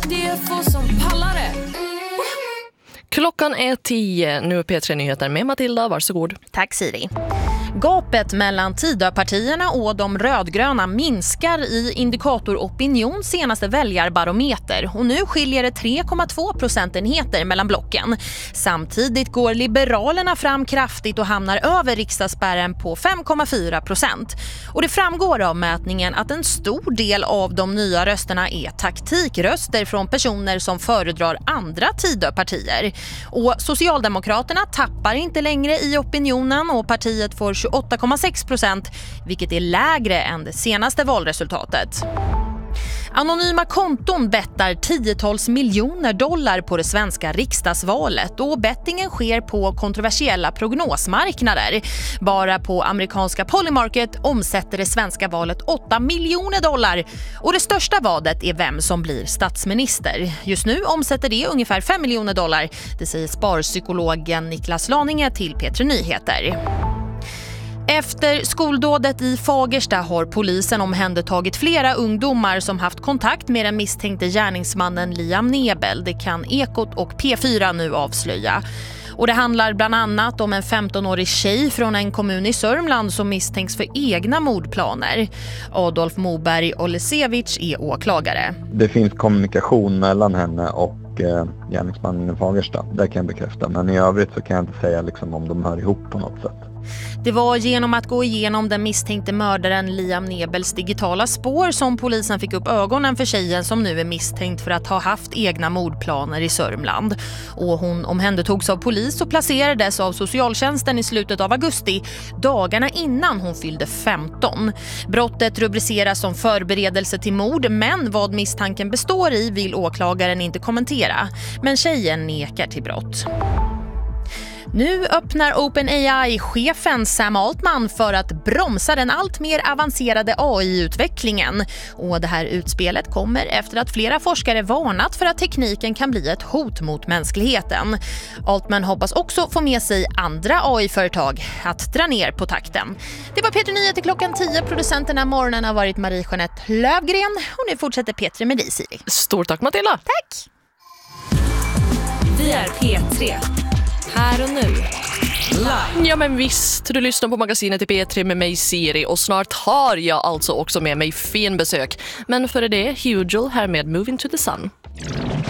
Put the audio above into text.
Det är få som pallar det. Klockan är 10. Nu är P3 Nyheter med Matilda. Varsågod. Tack Siri. Gapet mellan Tidöpartierna och de rödgröna minskar i Indikator Opinion senaste väljarbarometer och nu skiljer det 3,2 procentenheter mellan blocken. Samtidigt går Liberalerna fram kraftigt och hamnar över riksdagsspärren på 5,4%. Och det framgår av mätningen att en stor del av de nya rösterna är taktikröster från personer som föredrar andra Tidöpartier. Och Socialdemokraterna tappar inte längre i opinionen och partiet får 28,6%, vilket är lägre än det senaste valresultatet. Anonyma konton bettar tiotals miljoner dollar på det svenska riksdagsvalet och bettingen sker på kontroversiella prognosmarknader. Bara på amerikanska Polymarket omsätter det svenska valet 8 miljoner dollar och det största vadet är vem som blir statsminister. Just nu omsätter det ungefär 5 miljoner dollar, det säger sparpsykologen Niklas Laninge till P3 Nyheter. Efter skoldådet i Fagersta har polisen omhändertagit flera ungdomar som haft kontakt med den misstänkte gärningsmannen Liam Nebel. Det kan Ekot och P4 nu avslöja. Och det handlar bland annat om en 15-årig tjej från en kommun i Sörmland som misstänks för egna mordplaner. Adolf Moberg Olesevich är åklagare. Det finns kommunikation mellan henne och gärningsmannen i Fagersta. Det kan jag bekräfta. Men i övrigt så kan jag inte säga om de hör ihop på något sätt. Det var genom att gå igenom den misstänkte mördaren Liam Nebels digitala spår som polisen fick upp ögonen för tjejen som nu är misstänkt för att ha haft egna mordplaner i Sörmland. Och hon omhändertogs av polis och placerades av socialtjänsten i slutet av augusti, dagarna innan hon fyllde 15. Brottet rubriceras som förberedelse till mord, men vad misstanken består i vill åklagaren inte kommentera. Men tjejen nekar till brott. Nu öppnar OpenAI-chefen Sam Altman för att bromsa den allt mer avancerade AI-utvecklingen. Och det här utspelet kommer efter att flera forskare varnat för att tekniken kan bli ett hot mot mänskligheten. Altman hoppas också få med sig andra AI-företag att dra ner på takten. Det var P3 Nyheter klockan 10. Producenterna morgonen har varit Marie-Jeanette Lövgren och nu fortsätter P3 med dig, Siri. Stort tack Matilda. Tack! Vi är P3. Här och nu. Live. Ja men visst, du lyssnar på magasinet i P3 med mig Siri och snart har jag alltså också med mig fin besök. Men före det, Hugel här med Moving to the Sun.